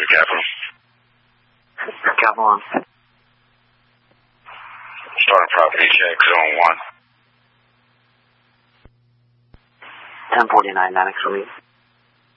Capital. Capital on. Starting property check, zone 1. 1049 Maddox, release.